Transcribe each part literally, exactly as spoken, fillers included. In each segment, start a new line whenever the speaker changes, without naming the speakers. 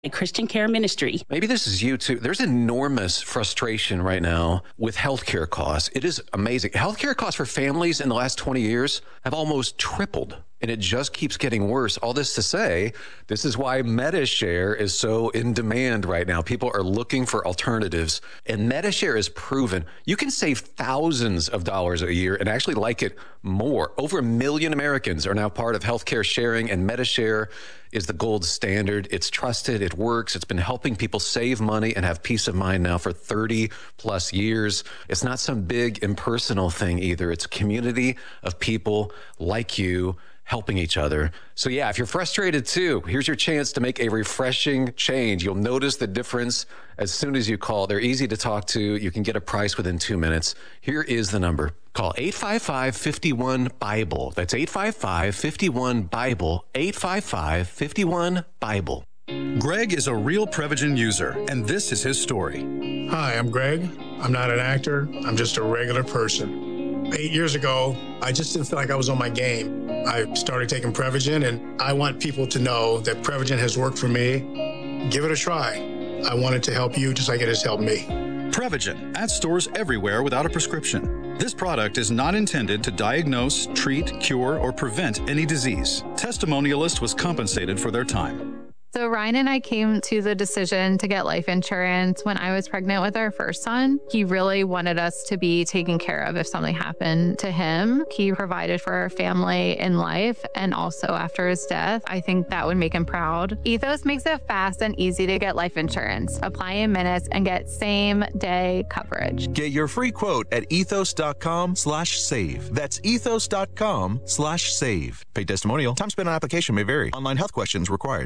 Christian Care Ministry.
Maybe this is you too. There's enormous frustration right now with healthcare costs. It is amazing. Healthcare costs for families in the last twenty years have almost tripled, and it just keeps getting worse. All this to say, this is why MediShare is so in demand right now. People are looking for alternatives, and MediShare is proven you can save thousands of dollars a year and actually like it more. Over a million Americans are now part of healthcare sharing, and MediShare is the gold standard. It's trusted, it works, it's been helping people save money and have peace of mind now for thirty plus years. It's not some big impersonal thing either. It's a community of people like you helping each other. So yeah, if you're frustrated too, here's your chance to make a refreshing change. You'll notice the difference as soon as you call. They're easy to talk to. You can get a price within two minutes. Here is the number. Call eight five five, five one, BIBLE. That's eight five five, five one, BIBLE. eight five five, five one, BIBLE.
Greg is a real Prevagen user, and this is his story.
Hi, I'm Greg. I'm not an actor. I'm just a regular person. Eight years ago, I just didn't feel like I was on my game. I started taking Prevagen, and I want people to know that Prevagen has worked for me. Give it a try. I want it to help you just like it has helped me.
Prevagen at stores everywhere without a prescription. This product is not intended to diagnose, treat, cure, or prevent any disease. Testimonialist was compensated for their time.
So Ryan and I came to the decision to get life insurance when I was pregnant with our first son. He really wanted us to be taken care of if something happened to him. He provided for our family in life and also after his death. I think that would make him proud. Ethos makes it fast and easy to get life insurance. Apply in minutes and get same day coverage.
Get your free quote at ethos.com slash save. That's ethos.com slash save. Paid testimonial. Time spent on application may vary. Online health questions required.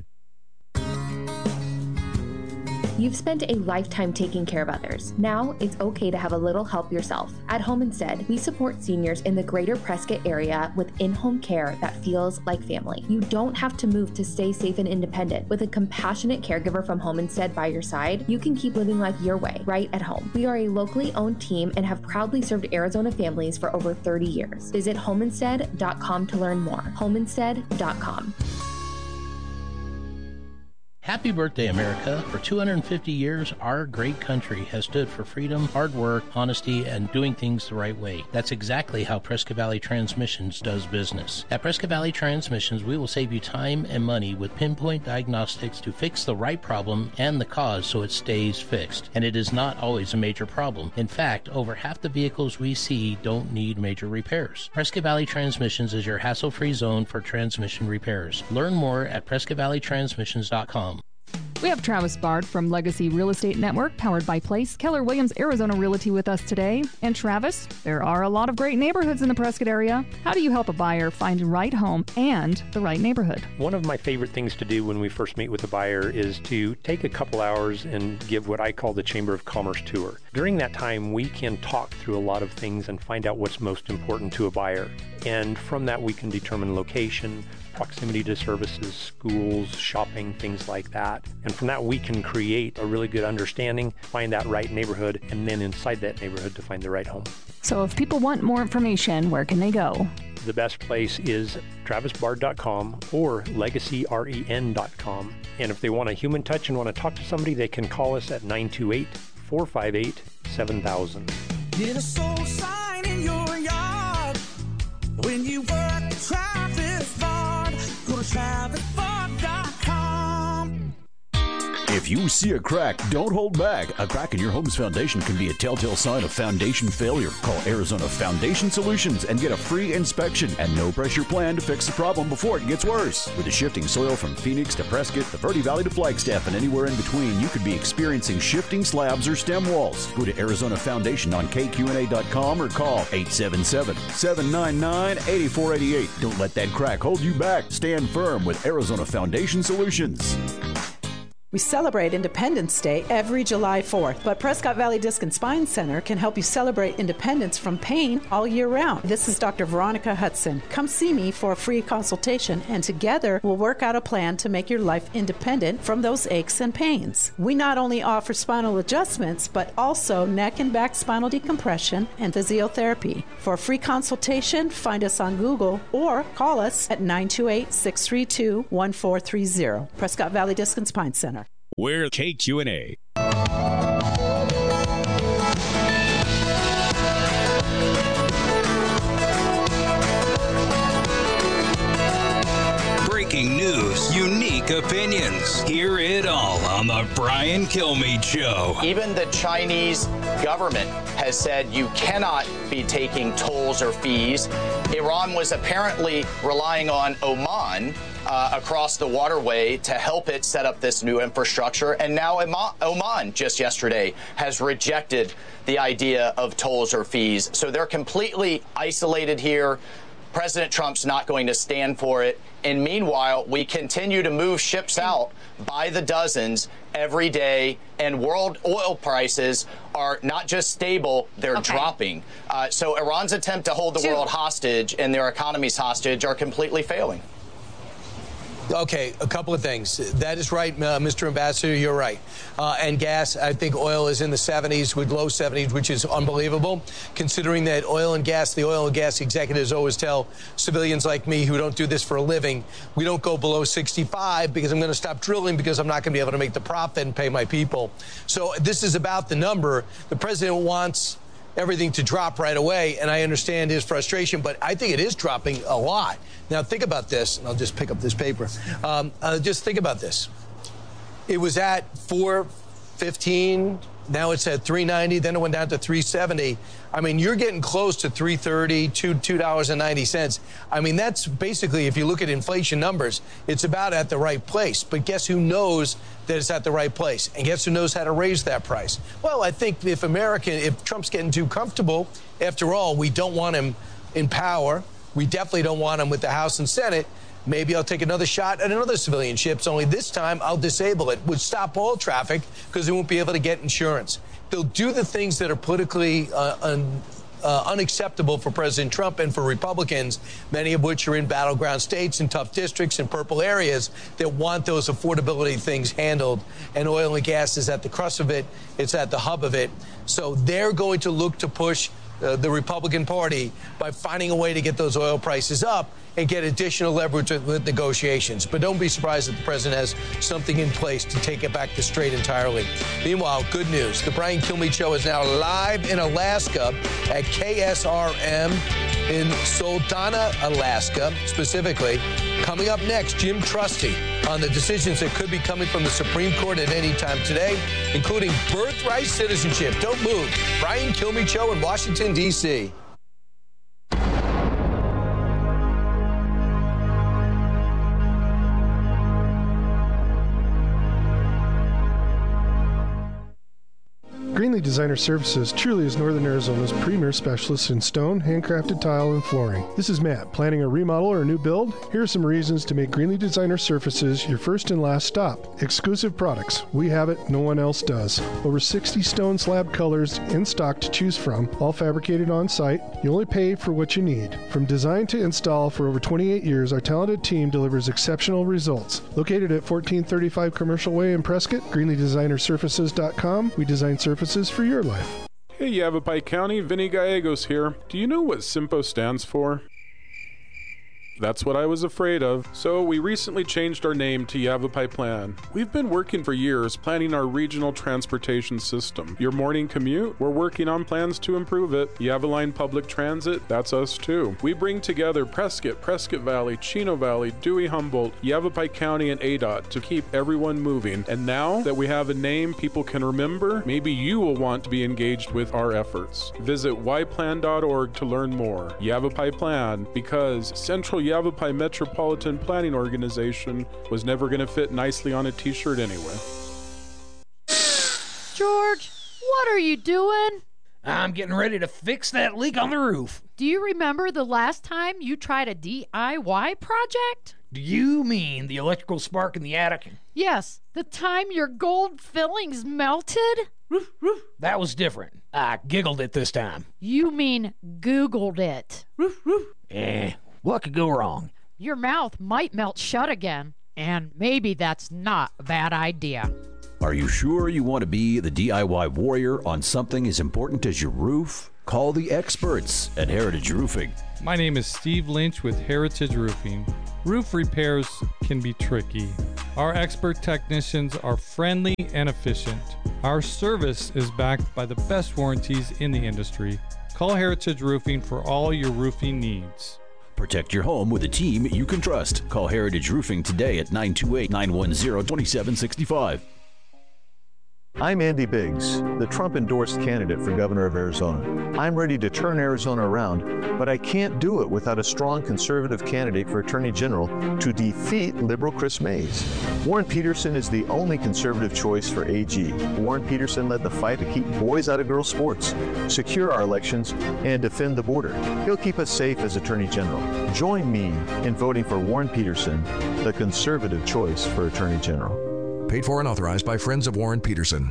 You've spent a lifetime taking care of others. Now it's okay to have a little help yourself. At Home Instead, we support seniors in the greater Prescott area with in-home care that feels like family. You don't have to move to stay safe and independent. With a compassionate caregiver from Home Instead by your side, you can keep living life your way, right at home. We are a locally owned team and have proudly served Arizona families for over thirty years. Visit homeinstead dot com to learn more. homeinstead dot com.
Happy birthday, America. For two hundred fifty years, our great country has stood for freedom, hard work, honesty, and doing things the right way. That's exactly how Prescott Valley Transmissions does business. At Prescott Valley Transmissions, we will save you time and money with pinpoint diagnostics to fix the right problem and the cause so it stays fixed. And it is not always a major problem. In fact, over half the vehicles we see don't need major repairs. Prescott Valley Transmissions is your hassle-free zone for transmission repairs. Learn more at prescott valley transmissions dot com.
We have Travis Bard from Legacy Real Estate Network, powered by Place, Keller Williams Arizona Realty with us today. And Travis, there are a lot of great neighborhoods in the Prescott area. How do you help a buyer find the right home and the right neighborhood?
One of my favorite things to do when we first meet with a buyer is to take a couple hours and give what I call the Chamber of Commerce tour. During that time, we can talk through a lot of things and find out what's most important to a buyer. And from that, we can determine location, proximity to services, schools, shopping, things like that. And from that, we can create a really good understanding, find that right neighborhood, and then inside that neighborhood to find the right home.
So if people want more information, where can they go?
The best place is travis bard dot com or legacy ren dot com. And if they want a human touch and want to talk to somebody, they can call us at nine two eight, four five eight, seven thousand.
Get a soul sign in your yard when you work at Travis Bard. Go to travis bard dot com.
If you see a crack, don't hold back. A crack in your home's foundation can be a telltale sign of foundation failure. Call Arizona Foundation Solutions and get a free inspection and no pressure plan to fix the problem before it gets worse. With the shifting soil from Phoenix to Prescott, the Verde Valley to Flagstaff, and anywhere in between, you could be experiencing shifting slabs or stem walls. Go to Arizona Foundation on K Q N A dot com or call eight seven seven, seven nine nine, eight four eight eight. Don't let that crack hold you back. Stand firm with Arizona Foundation Solutions.
We celebrate Independence Day every July fourth, but Prescott Valley Disc and Spine Center can help you celebrate independence from pain all year round. This is Doctor Veronica Hudson. Come see me for a free consultation, and together we'll work out a plan to make your life independent from those aches and pains. We not only offer spinal adjustments, but also neck and back spinal decompression and physiotherapy. For a free consultation, find us on Google or call us at nine two eight, six three two, one four three zero. Prescott Valley Disc and Spine Center.
We're K Q and A. Breaking news, unique opinions. Hear it all on the Brian Kilmeade Show.
Even the Chinese government has said you cannot be taking tolls or fees. Iran was apparently relying on Oman uh, across the waterway to help it set up this new infrastructure. And now Oman, just yesterday, has rejected the idea of tolls or fees. So they're completely isolated here. President Trump's not going to stand for it. And meanwhile, we continue to move ships out by the dozens every day, and world oil prices are not just stable, they're okay. dropping. Uh, so Iran's attempt to hold the world hostage and their economies hostage are completely failing.
Okay, a couple of things. That is right, uh, Mister Ambassador, you're right. Uh, and gas, I think oil is in the seventies with low seventies, which is unbelievable, considering that oil and gas, the oil and gas executives always tell civilians like me who don't do this for a living, we don't go below sixty-five because I'm going to stop drilling because I'm not going to be able to make the profit and pay my people. So this is about the number. The president wants everything to drop right away, and I understand his frustration, but I think it is dropping a lot. Now, think about this, and I'll just pick up this paper. Um, uh, just think about this. It was at four fifteen, now it's at three ninety, then it went down to three seventy. I mean, you're getting close to three thirty, two dollars and ninety cents. I mean, that's basically, if you look at inflation numbers, it's about at the right place. But guess who knows that it's at the right place? And guess who knows how to raise that price? Well, I think if America, if Trump's getting too comfortable, after all, we don't want him in power. We definitely don't want him with the House and Senate. Maybe I'll take another shot at another civilian ships, only this time I'll disable it. Would stop all traffic because they won't be able to get insurance. They'll do the things that are politically uh, un, uh, unacceptable for President Trump and for Republicans, many of which are in battleground states and tough districts and purple areas that want those affordability things handled. And oil and gas is at the crux of it. It's at the hub of it. So they're going to look to push Uh, the Republican Party by finding a way to get those oil prices up and get additional leverage with, with negotiations. But don't be surprised that the president has something in place to take it back to straight entirely. Meanwhile, good news. The Brian Kilmeade Show is now live in Alaska at K S R M in Soldotna, Alaska, specifically. Coming up next, Jim Trusty on the decisions that could be coming from the Supreme Court at any time today, including birthright citizenship. Don't move. Brian Kilmeade Show in Washington, D C
Greenlee Designer Services truly is Northern Arizona's premier specialist in stone, handcrafted tile, and flooring. This is Matt. Planning a remodel or a new build? Here are some reasons to make Greenlee Designer Services your first and last stop. Exclusive products. We have it. No one else does. Over sixty stone slab colors in stock to choose from, all fabricated on site. You only pay for what you need. From design to install for over twenty-eight years, our talented team delivers exceptional results. Located at fourteen thirty-five Commercial Way in Prescott, Greenlee Designer Surfaces dot com. We design surfaces for your life.
Hey, Yavapai County, Vinny Gallegos here. Do you know what SIMPO stands for? That's what I was afraid of. So we recently changed our name to Yavapai Plan. We've been working for years planning our regional transportation system. Your morning commute? We're working on plans to improve it. Yavaline Public Transit? That's us too. We bring together Prescott, Prescott Valley, Chino Valley, Dewey Humboldt, Yavapai County, and A D O T to keep everyone moving. And now that we have a name people can remember, maybe you will want to be engaged with our efforts. Visit y plan dot org to learn more. Yavapai Plan, because Central Yavapai Metropolitan Planning Organization was never going to fit nicely on a t-shirt anyway.
George, what are you doing?
I'm getting ready to fix that leak on the roof.
Do you remember the last time you tried a D I Y project?
Do you mean the electrical spark in the attic?
Yes, the time your gold fillings melted?
Roof, roof. That was different. I giggled it this time.
You mean Googled it.
Roof, roof. Eh. What could go wrong?
Your mouth might melt shut again, and maybe that's not a bad idea.
Are you sure you want to be the D I Y warrior on something as important as your roof? Call the experts at Heritage Roofing.
My name is Steve Lynch with Heritage Roofing. Roof repairs can be tricky. Our expert technicians are friendly and efficient. Our service is backed by the best warranties in the industry. Call Heritage Roofing for all your roofing needs.
Protect your home with a team you can trust. Call Heritage Roofing today at nine two eight, nine one zero, two seven six five.
I'm Andy Biggs, the Trump-endorsed candidate for governor of Arizona. I'm ready to turn Arizona around, but I can't do it without a strong conservative candidate for attorney general to defeat liberal Chris Mays. Warren Peterson is the only conservative choice for A G. Warren Peterson led the fight to keep boys out of girls' sports, secure our elections, and defend the border. He'll keep us safe as attorney general. Join me in voting for Warren Peterson, the conservative choice for attorney general.
Paid for and authorized by Friends of Warren Peterson.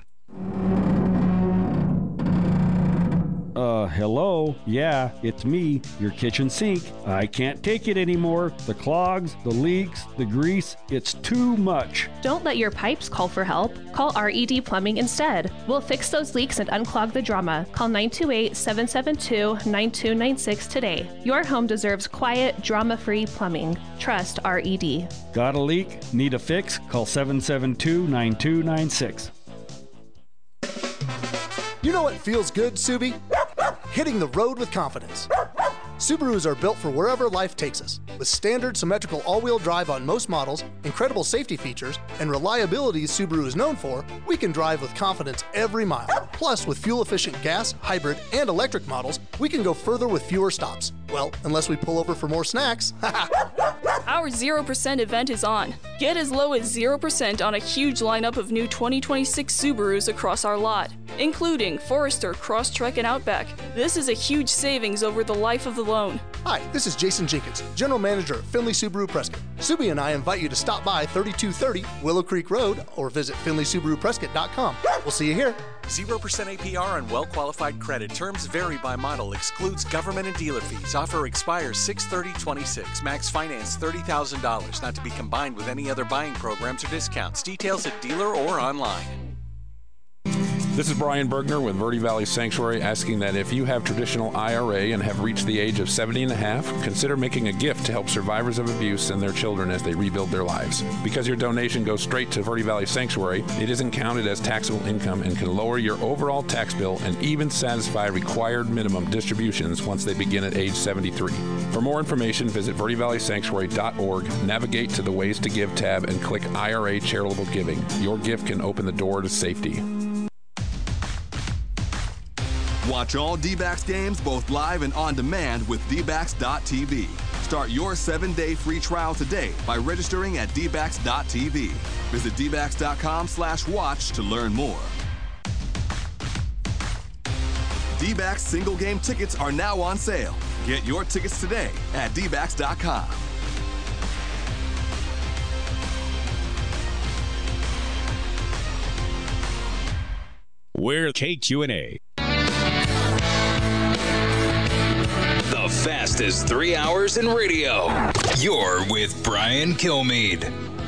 Uh, hello? Yeah, it's me, your kitchen sink. I can't take it anymore. The clogs, the leaks, the grease, it's too much.
Don't let your pipes call for help. Call R E D Plumbing instead. We'll fix those leaks and unclog the drama. Call nine two eight, seven seven two, nine two nine six today. Your home deserves quiet, drama-free plumbing. Trust R E D.
Got a leak? Need a fix? Call seven seven two, nine two nine six.
You know what feels good, Subi? Hitting the road with confidence. Subarus are built for wherever life takes us. With standard symmetrical all-wheel drive on most models, incredible safety features, and reliability Subaru is known for, we can drive with confidence every mile. Plus, with fuel-efficient gas, hybrid, and electric models, we can go further with fewer stops. Well, unless we pull over for more snacks.
Our zero percent event is on. Get as low as zero percent on a huge lineup of new twenty twenty-six Subarus across our lot, including Forester, Crosstrek, and Outback. This is a huge savings over the life of the loan.
Hi, this is Jason Jenkins, General Manager at Finley Subaru Prescott. Subi and I invite you to stop by thirty-two thirty Willow Creek Road or visit finley subaru prescott dot com. We'll see you here.
zero percent A P R on well-qualified credit. Terms vary by model. Excludes government and dealer fees. Offer expires six thirty twenty-six. Max finance thirty thousand dollars. Not to be combined with any other buying programs or discounts. Details at dealer or online.
This is Brian Bergner with Verde Valley Sanctuary asking that if you have traditional I R A and have reached the age of seventy and a half, consider making a gift to help survivors of abuse and their children as they rebuild their lives. Because your donation goes straight to Verde Valley Sanctuary, it isn't counted as taxable income and can lower your overall tax bill and even satisfy required minimum distributions once they begin at age seventy-three. For more information, visit verde valley sanctuary dot org, navigate to the Ways to Give tab, and click I R A Charitable Giving. Your gift can open the door to safety.
Watch all D-backs games both live and on demand with D backs dot T V. Start your seven-day free trial today by registering at D backs dot T V. Visit D backs dot com slash watch to learn more. D-backs single game tickets are now on sale. Get your tickets today at D backs dot com.
We're K Q and A. The fastest three hours in radio. You're with Brian Kilmeade.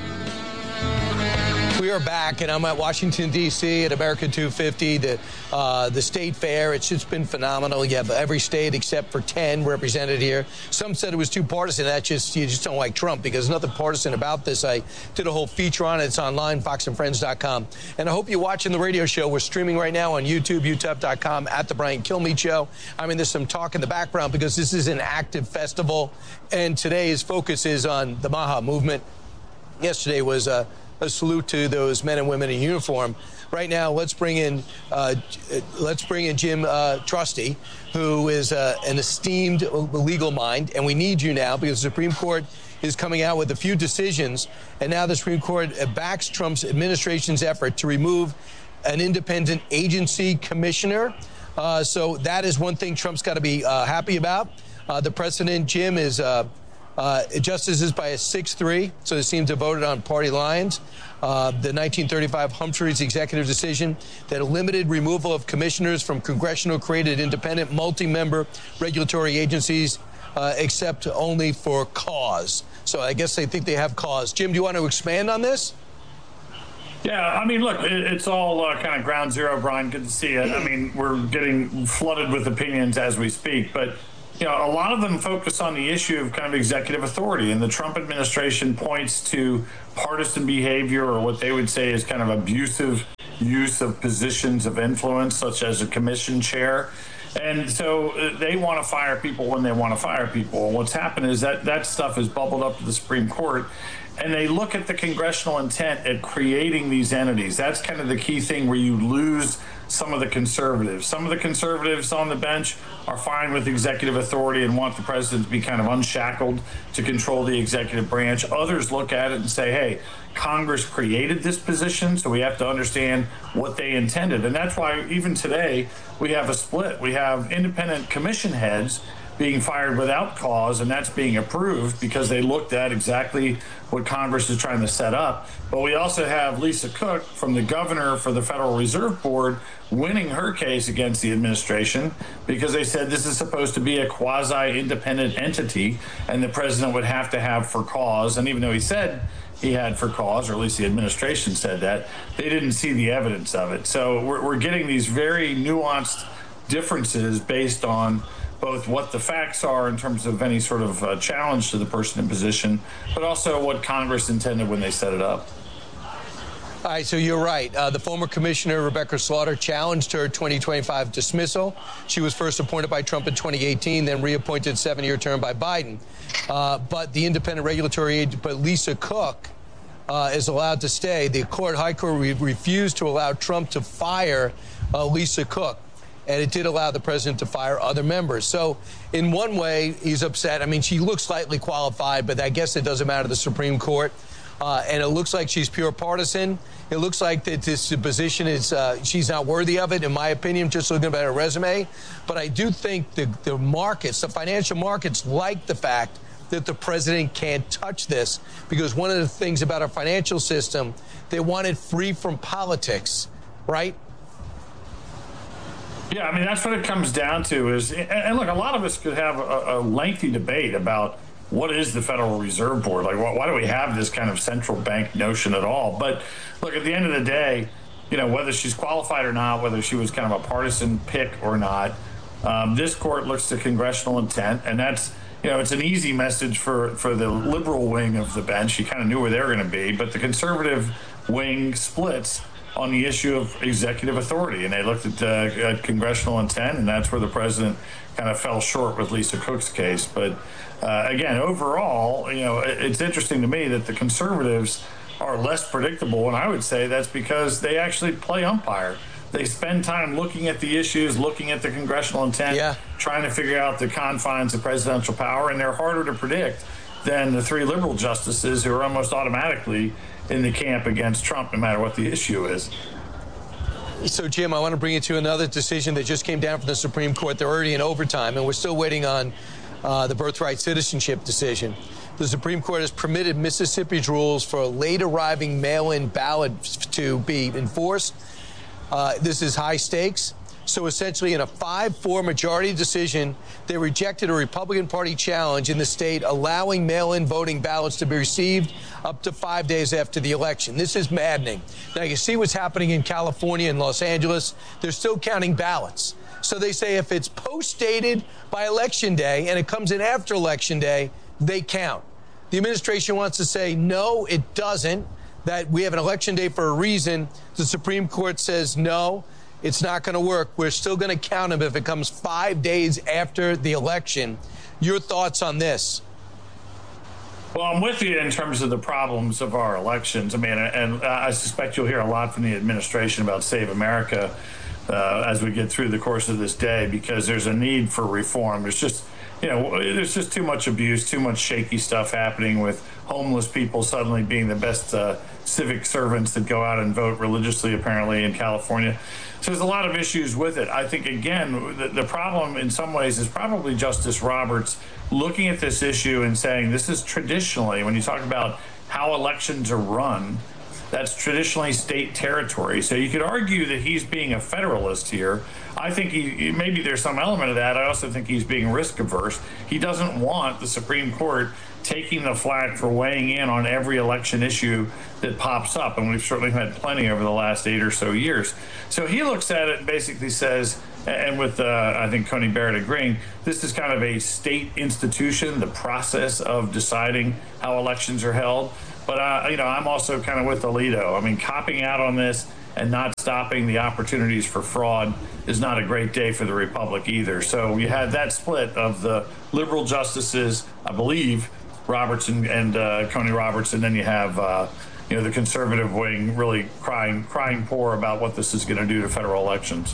We are back, and I'm at Washington, D C at America two fifty, the, uh, the state fair. It's just been phenomenal. You have every state except for ten represented here. Some said it was too partisan. That just, you just don't like Trump, because there's nothing partisan about this. I did a whole feature on it. It's online, fox and friends dot com. And I hope you're watching the radio show. We're streaming right now on YouTube, youtube dot com, at The Brian Kilmeade Show. I mean, there's some talk in the background because this is an active festival, and today's focus is on the Maha movement. Yesterday was a... Uh, A salute to those men and women in uniform. Right now, let's bring in uh, let's bring in Jim uh, Trusty, who is uh, an esteemed legal mind, and we need you now because the Supreme Court is coming out with a few decisions, and now the Supreme Court backs Trump's administration's effort to remove an independent agency commissioner. Uh, so that is one thing Trump's got to be uh, happy about. Uh, the precedent, Jim, is. Uh, Uh, justices by a six three, so they seem to have voted on party lines. Uh, the nineteen thirty-five Humphreys executive decision that limited removal of commissioners from congressional-created independent multi-member regulatory agencies, uh, except only for cause. So I guess they think they have cause. Jim, do you want to expand on this?
Yeah, I mean, look, it's all uh, kind of ground zero, Brian. Good to see it. I mean, we're getting flooded with opinions as we speak, but you know, a lot of them focus on the issue of kind of executive authority, and the Trump administration points to partisan behavior, or what they would say is kind of abusive use of positions of influence, such as a commission chair. And so they want to fire people when they want to fire people. And what's happened is that that stuff is bubbled up to the Supreme Court, and they look at the congressional intent at creating these entities. That's kind of the key thing where you lose some of the conservatives. Some of the conservatives on the bench are fine with executive authority and want the president to be kind of unshackled to control the executive branch. Others look at it and say, hey, Congress created this position, so we have to understand what they intended. And that's why even today we have a split. We have independent commission heads being fired without cause, and that's being approved because they looked at exactly what Congress is trying to set up. But we also have Lisa Cook from the governor for the Federal Reserve Board winning her case against the administration because they said this is supposed to be a quasi-independent entity and the president would have to have for cause. And even though he said he had for cause, or at least the administration said that, they didn't see the evidence of it. So we're, we're getting these very nuanced differences based on both what the facts are in terms of any sort of uh, challenge to the person in position, but also what Congress intended when they set it up.
All right, so you're right. Uh, the former commissioner, Rebecca Slaughter, challenged her twenty twenty-five dismissal. She was first appointed by Trump in twenty eighteen, then reappointed seven-year term by Biden. Uh, but the independent regulatory agent, but Lisa Cook, uh, is allowed to stay. The court, High Court, re- refused to allow Trump to fire uh, Lisa Cook. And it did allow the president to fire other members. So in one way, he's upset. I mean, she looks slightly qualified, but I guess it doesn't matter to the Supreme Court. Uh, and it looks like she's pure partisan. It looks like that this position is, uh, she's not worthy of it, in my opinion, just looking at her resume. But I do think the, the markets, the financial markets, like the fact that the president can't touch this, because one of the things about our financial system, they want it free from politics, right?
Yeah, I mean, that's what it comes down to is, and look, a lot of us could have a, a lengthy debate about what is the Federal Reserve Board? Like, why, why do we have this kind of central bank notion at all? But look, at the end of the day, you know, whether she's qualified or not, whether she was kind of a partisan pick or not, um, this court looks to congressional intent, and that's, you know, it's an easy message for, for the liberal wing of the bench. You kind of knew where they were going to be, but the conservative wing splits on the issue of executive authority, and they looked at, uh, at congressional intent, and that's where the president kind of fell short with Lisa Cook's case. But uh, again, overall, you know, it, it's interesting to me that the conservatives are less predictable, and I would say that's because they actually play umpire. They spend time looking at the issues, looking at the congressional intent, yeah. trying to figure out the confines of presidential power, and they're harder to predict than the three liberal justices who are almost automatically in the camp against Trump, no matter what the issue is.
So, Jim, I want to bring you to another decision that just came down from the Supreme Court. They're already in overtime, and we're still waiting on uh, the birthright citizenship decision. The Supreme Court has permitted Mississippi's rules for late-arriving mail-in ballots to be enforced. Uh, this is high stakes. So essentially, in a five four majority decision, they rejected a Republican Party challenge in the state allowing mail-in voting ballots to be received up to five days after the election. This is maddening. Now, you see what's happening in California and Los Angeles. They're still counting ballots. So they say if it's post-dated by Election Day and it comes in after Election Day, they count. The administration wants to say, no, it doesn't, that we have an Election Day for a reason. The Supreme Court says, no, it's not going to work. We're still going to count them if it comes five days after the election. Your thoughts on this?
Well, I'm with you in terms of the problems of our elections. I mean, and I suspect you'll hear a lot from the administration about Save America uh, as we get through the course of this day, because there's a need for reform. There's just, you know, there's just too much abuse, too much shaky stuff happening with homeless people suddenly being the best uh, civic servants that go out and vote religiously, apparently, in California. So there's a lot of issues with it. I think, again, the, the problem in some ways is probably Justice Roberts looking at this issue and saying this is traditionally, when you talk about how elections are run, that's traditionally state territory. So you could argue that he's being a federalist here. I think he maybe there's some element of that. I also think he's being risk averse. He doesn't want the Supreme Court taking the flack for weighing in on every election issue that pops up, and we've certainly had plenty over the last eight or so years. So he looks at it and basically says, and with, uh, I think, Coney Barrett agreeing, this is kind of a state institution, the process of deciding how elections are held. But, uh, you know, I'm also kind of with Alito. I mean, copping out on this and not stopping the opportunities for fraud is not a great day for the Republic either. So you had that split of the liberal justices, I believe, Robertson and uh, Coney Robertson. Then you have, uh, you know, the conservative wing really crying, crying poor about what this is going to do to federal elections.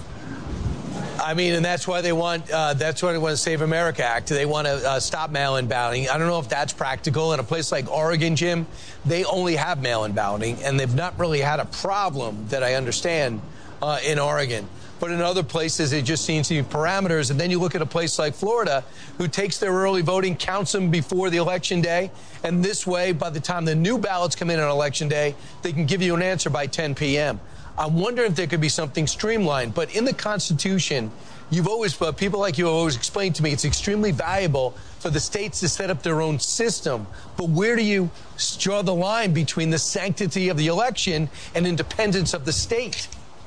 I mean, and that's why they want, uh, that's why they want to Save America Act. They want to uh, stop mail-in balloting. I don't know if that's practical. In a place like Oregon, Jim, they only have mail-in balloting, and they've not really had a problem that I understand uh, in Oregon. But in other places, it just seems to be parameters. And then you look at a place like Florida, who takes their early voting, counts them before the election day. And this way, by the time the new ballots come in on election day, they can give you an answer by ten p.m. I'm wondering if there could be something streamlined. But in the Constitution, you've always, uh, people like you have always explained to me, it's extremely valuable for the states to set up their own system. But where do you draw the line between the sanctity of the election and independence of the state?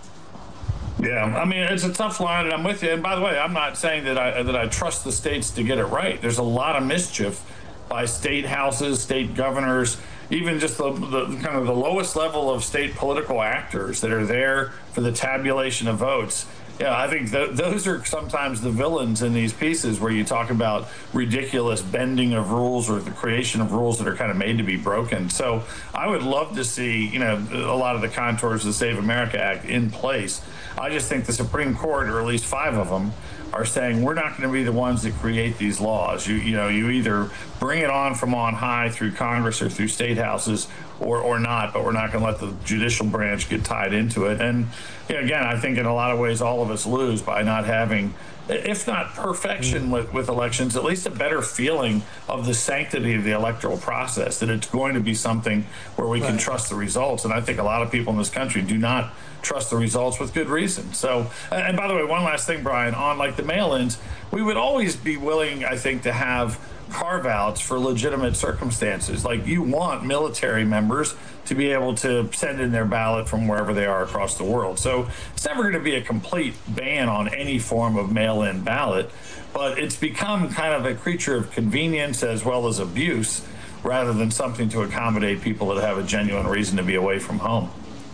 Yeah, I mean, it's a tough line, and I'm with you. And by the way, I'm not saying that I that I trust the states to get it right. There's a lot of mischief by state houses, state governors, even just the, the kind of the lowest level of state political actors that are there for the tabulation of votes. Yeah, I think th- those are sometimes the villains in these pieces where you talk about ridiculous bending of rules or the creation of rules that are kind of made to be broken. So I would love to see, you know, a lot of the contours of the Save America Act in place. I just think the Supreme Court, or at least five of them, are saying we're not going to be the ones that create these laws. You you know, you either bring it on from on high through Congress or through state houses or, or not, but we're not going to let the judicial branch get tied into it. And you know, again, I think in a lot of ways all of us lose by not having, if not perfection with, with elections, at least a better feeling of the sanctity of the electoral process, that it's going to be something where we right. can trust the results. And I think a lot of people in this country do not trust the results with good reason. So, and by the way, one last thing, Brian, on like the mail-ins, we would always be willing, I think, to have carve-outs for legitimate circumstances. Like you want military members to be able to send in their ballot from wherever they are across the world. So it's never going to be a complete ban on any form of mail-in ballot, but it's become kind of a creature of convenience as well as abuse, rather than something to accommodate people that have a genuine reason to be away from home.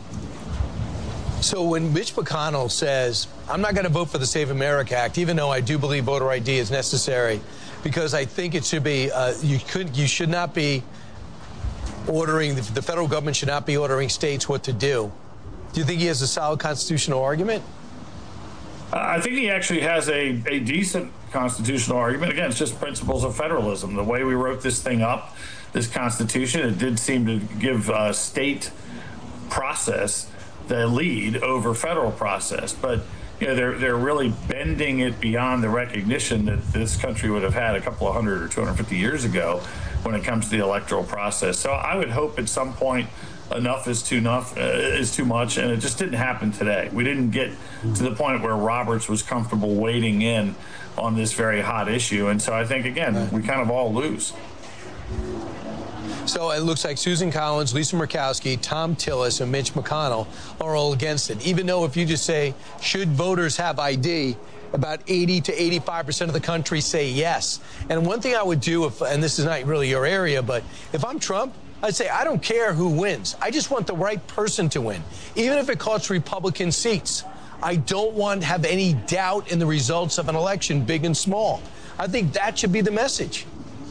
So when Mitch McConnell says, I'm not going to vote for the Save America Act, even though I do believe voter I D is necessary, because I think it should be, uh, you could, you should not be ordering, the, the federal government should not be ordering states what to do. Do you think he has a solid constitutional argument?
Uh, I think he actually has a, a decent constitutional argument. Again, it's just principles of federalism. The way we wrote this thing up, this Constitution, it did seem to give uh, state process the lead over federal process, but you know they're they're really bending it beyond the recognition that this country would have had a couple of hundred or two hundred fifty years ago when it comes to the electoral process. So I would hope at some point enough is too enough uh, is too much, and it just didn't happen today. We didn't get to the point where Roberts was comfortable wading in on this very hot issue, and so I think again we kind of all lose.
So it looks like Susan Collins, Lisa Murkowski, Tom Tillis, and Mitch McConnell are all against it. Even though if you just say, should voters have I D, about eighty to eighty-five percent of the country say yes. And one thing I would do, if, and this is not really your area, but if I'm Trump, I'd say, I don't care who wins. I just want the right person to win, even if it costs Republican seats. I don't want to have any doubt in the results of an election, big and small. I think that should be the message.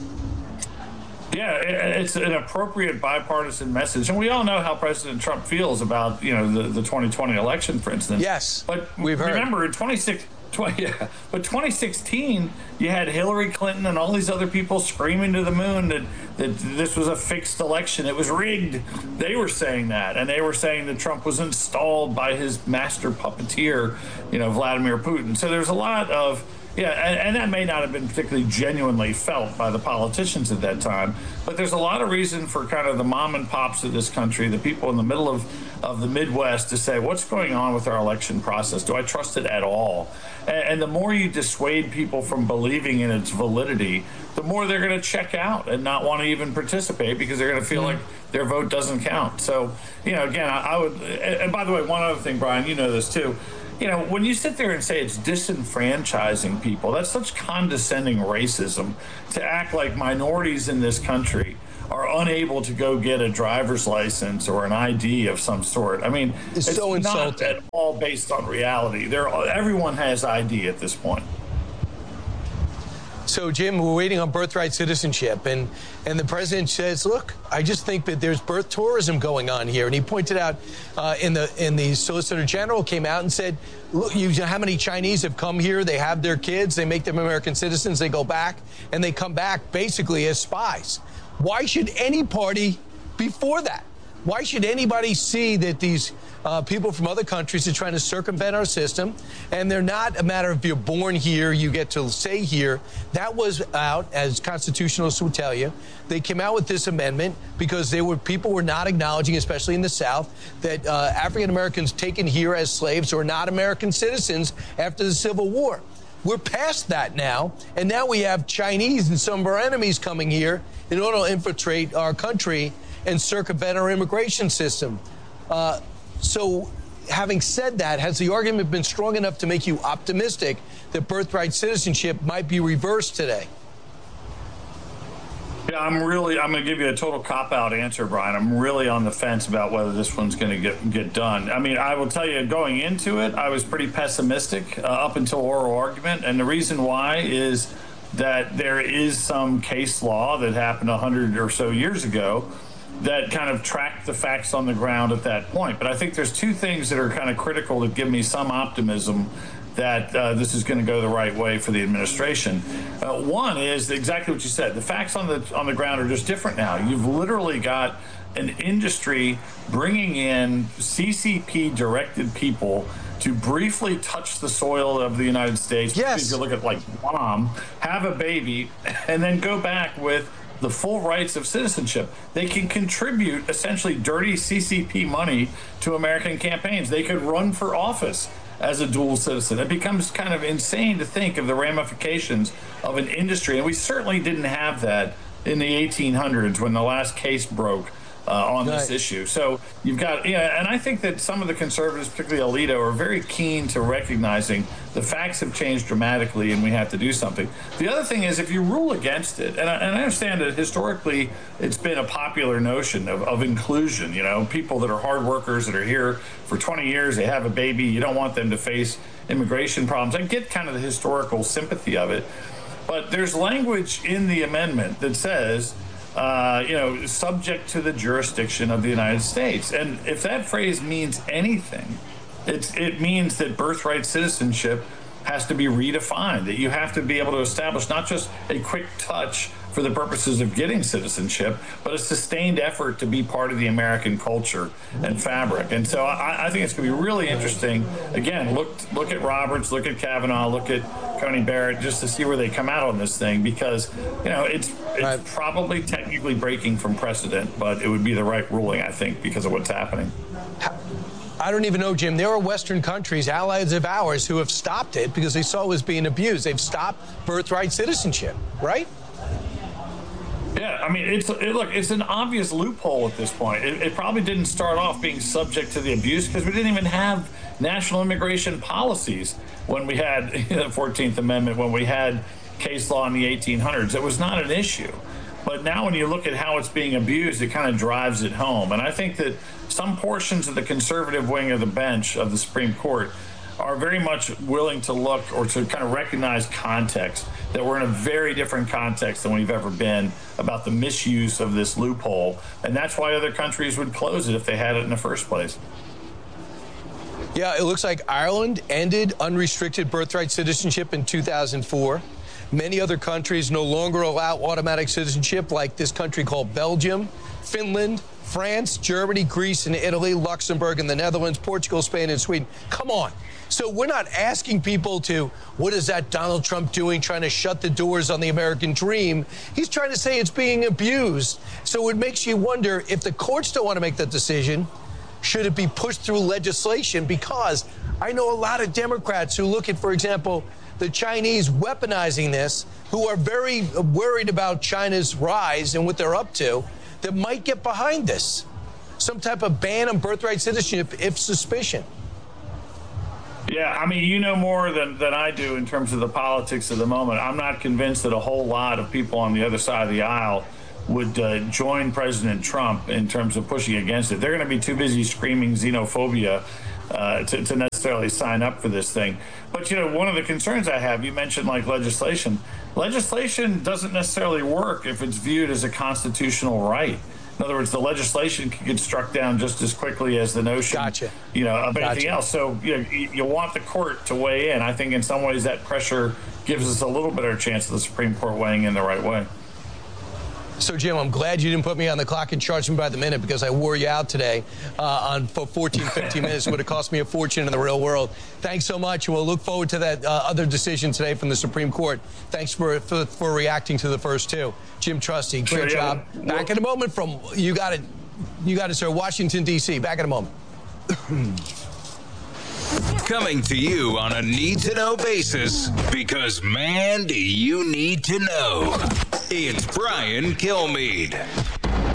Yeah, it's an appropriate bipartisan message. And we all know how President Trump feels about, you know, the, the twenty twenty election, for instance.
Yes,
but
we've heard.
Remember, in twenty-six, twenty, yeah, but twenty sixteen, you had Hillary Clinton and all these other people screaming to the moon that, that this was a fixed election. It was rigged. They were saying that. And they were saying that Trump was installed by his master puppeteer, you know, Vladimir Putin. So there's a lot of... Yeah, and, and that may not have been particularly genuinely felt by the politicians at that time, but there's a lot of reason for kind of the mom and pops of this country, the people in the middle of, of the Midwest, to say, what's going on with our election process? Do I trust it at all? And, and the more you dissuade people from believing in its validity, the more they're going to check out and not want to even participate because they're going to feel mm-hmm. like their vote doesn't count. So, you know, again, I, I would, and by the way, one other thing, Brian, you know this too, you know, when you sit there and say it's disenfranchising people, that's such condescending racism to act like minorities in this country are unable to go get a driver's license or an I D of some sort. I mean,
it's,
it's
so
not
insulting.
at all based on reality. There, everyone has I D at this point.
So, Jim, we're waiting on birthright citizenship, and, and the president says, look, I just think that there's birth tourism going on here. And he pointed out uh, in the in the Solicitor General came out and said, look, you know how many Chinese have come here, they have their kids, they make them American citizens, they go back, and they come back basically as spies. Why should any party be for that? Why should anybody see that these uh, people from other countries are trying to circumvent our system, and they're not a matter of if you're born here, you get to stay here? That was out, as constitutionalists would tell you. They came out with this amendment because they were people were not acknowledging, especially in the South, that uh, African Americans taken here as slaves were not American citizens after the Civil War. We're past that now, and now we have Chinese and some of our enemies coming here in order to infiltrate our country and circumvent our immigration system. Uh, so, having said that, has the argument been strong enough to make you optimistic that birthright citizenship might be reversed today?
Yeah, I'm really, I'm going to give you a total cop-out answer, Brian. I'm really on the fence about whether this one's going to get get done. I mean, I will tell you, going into it, I was pretty pessimistic uh, up until oral argument. And the reason why is that there is some case law that happened a hundred or so years ago that kind of tracked the facts on the ground at that point. But I think there's two things that are kind of critical that give me some optimism that uh, this is going to go the right way for the administration. Uh, one is exactly what you said. The facts on the on the ground are just different now. You've literally got an industry bringing in C C P-directed people to briefly touch the soil of the United States.
Yes.
If you look at like Guam, have a baby, and then go back with the full rights of citizenship. They can contribute essentially dirty C C P money to American campaigns. They could run for office as a dual citizen. It becomes kind of insane to think of the ramifications of an industry. And we certainly didn't have that in the eighteen hundreds when the last case broke uh, on right. this issue. So you've got, yeah, and I think that some of the conservatives, particularly Alito, are very keen to recognizing the facts have changed dramatically and we have to do something. The other thing is, if you rule against it, and I, and I understand that historically it's been a popular notion of, of inclusion, you know, people that are hard workers that are here for twenty years, they have a baby, you don't want them to face immigration problems. I get kind of the historical sympathy of it, but there's language in the amendment that says, uh, you know, subject to the jurisdiction of the United States. And if that phrase means anything, It's, it means that birthright citizenship has to be redefined, that you have to be able to establish not just a quick touch for the purposes of getting citizenship, but a sustained effort to be part of the American culture and fabric. And so I, I think it's going to be really interesting. Again, look look at Roberts, look at Kavanaugh, look at Coney Barrett, just to see where they come out on this thing, because, you know, it's, it's right. probably technically breaking from precedent, but it would be the right ruling, I think, because of what's happening.
I don't even know, Jim. There are Western countries, allies of ours, who have stopped it because they saw it was being abused. They've stopped birthright citizenship, right?
Yeah, I mean, it's it, look, it's an obvious loophole at this point. It, it probably didn't start off being subject to the abuse because we didn't even have national immigration policies when we had the fourteenth Amendment, when we had case law in the eighteen hundreds. It was not an issue. But now when you look at how it's being abused, it kind of drives it home. And I think that some portions of the conservative wing of the bench of the Supreme Court are very much willing to look or to kind of recognize context, that we're in a very different context than we've ever been about the misuse of this loophole. And that's why other countries would close it if they had it in the first place.
Yeah, it looks like Ireland ended unrestricted birthright citizenship in two thousand four. Many other countries no longer allow automatic citizenship, like this country called Belgium, Finland, France, Germany, Greece, and Italy, Luxembourg, and the Netherlands, Portugal, Spain, and Sweden. Come on. So we're not asking people to, what is that Donald Trump doing, trying to shut the doors on the American dream? He's trying to say it's being abused. So it makes you wonder, if the courts don't want to make that decision, should it be pushed through legislation? Because I know a lot of Democrats who look at, for example, the Chinese weaponizing this, who are very worried about China's rise and what they're up to, that might get behind this. Some type of ban on birthright citizenship if suspicion.
Yeah, I mean, you know more than, than I do in terms of the politics of the moment. I'm not convinced that a whole lot of people on the other side of the aisle would uh, join President Trump in terms of pushing against it. They're going to be too busy screaming xenophobia uh, to, to necessarily sign up for this thing. But, you know, one of the concerns I have, you mentioned like legislation. Legislation doesn't necessarily work if it's viewed as a constitutional right. In other words, the legislation can get struck down just as quickly as the notion,
gotcha.
you know, of anything
Gotcha.
else. So, you know, you you want the court to weigh in. I think in some ways that pressure gives us a little better chance of the Supreme Court weighing in the right way.
So, Jim, I'm glad you didn't put me on the clock and charge me by the minute because I wore you out today uh, on for fourteen, fifteen minutes. It would have cost me a fortune in the real world. Thanks so much. We'll look forward to that uh, other decision today from the Supreme Court. Thanks for for, for reacting to the first two. Jim Trusty, great
Sure, yeah.
job.
Well,
Back in a moment from, you got it, you got it, sir, Washington, D C Back in a moment.
Coming to you on a need-to-know basis, because, man, do you need to know. It's Brian Kilmeade.